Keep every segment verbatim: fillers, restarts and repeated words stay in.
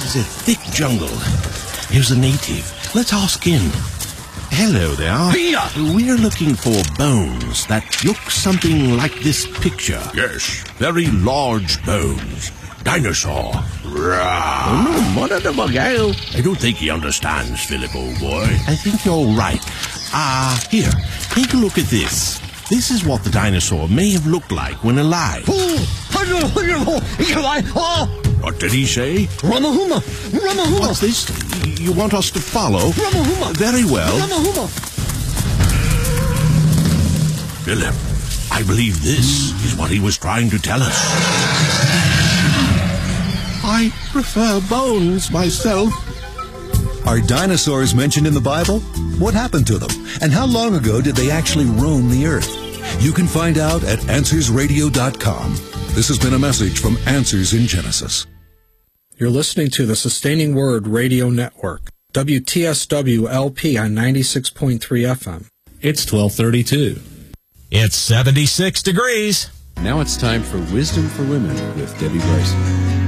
is a thick jungle. Here's a native. Let's ask in. Hello there. Hiya! We're looking for bones that look something like this picture. Yes, very large bones. Dinosaur. Rawr. Oh, no, one of them, girl. I don't think he understands, Philip, old boy. I think you're right. Ah, uh, here, take a look at this. This is what the dinosaur may have looked like when alive. What did he say? Ramahuma! Ramahuma! What's this? You want us to follow? Ramahuma! Very well. Ramahuma! Philip, I believe this is what he was trying to tell us. I prefer bones myself. Are dinosaurs mentioned in the Bible? What happened to them? And how long ago did they actually roam the earth? You can find out at answers radio dot com. This has been a message from Answers in Genesis. You're listening to the Sustaining Word Radio Network, W T S W L P on ninety-six point three F M. It's twelve thirty-two. It's seventy-six degrees. Now it's time for Wisdom for Women with Debbie Bryson.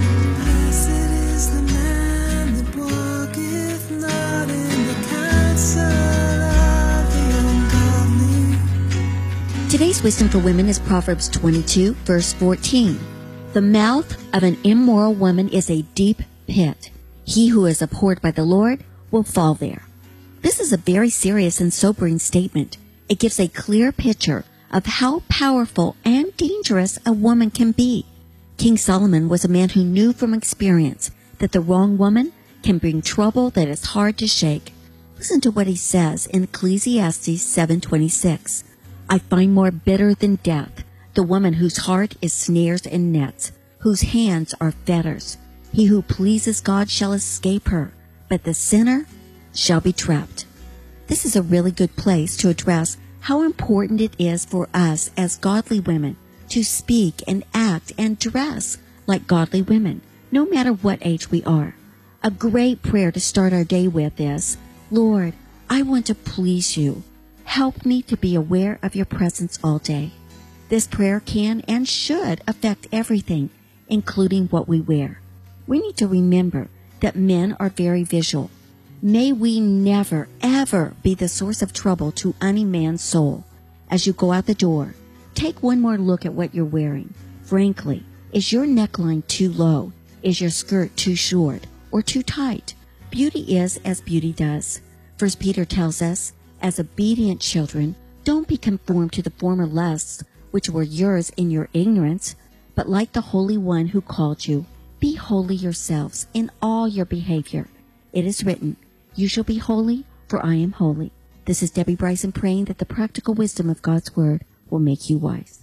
Today's Wisdom for Women is Proverbs twenty-two, verse fourteen. The mouth of an immoral woman is a deep pit. He who is abhorred by the Lord will fall there. This is a very serious and sobering statement. It gives a clear picture of how powerful and dangerous a woman can be. King Solomon was a man who knew from experience that the wrong woman can bring trouble that is hard to shake. Listen to what he says in Ecclesiastes seven twenty-six. I find more bitter than death the woman whose heart is snares and nets, whose hands are fetters. He who pleases God shall escape her, but the sinner shall be trapped. This is a really good place to address how important it is for us as godly women to speak and act and dress like godly women, no matter what age we are. A great prayer to start our day with is, Lord, I want to please you. Help me to be aware of your presence all day. This prayer can and should affect everything, including what we wear. We need to remember that men are very visual. May we never, ever be the source of trouble to any man's soul. As you go out the door, take one more look at what you're wearing. Frankly, is your neckline too low? Is your skirt too short or too tight? Beauty is as beauty does. First Peter tells us, as obedient children, don't be conformed to the former lusts which were yours in your ignorance, but like the Holy One who called you, be holy yourselves in all your behavior. It is written, you shall be holy, for I am holy. This is Debbie Bryson praying that the practical wisdom of God's Word will make you wise.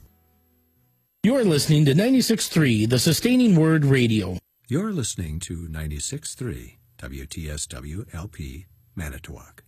You're listening to ninety-six point three, the Sustaining Word Radio. You're listening to ninety-six point three W T S W L P, Manitowoc.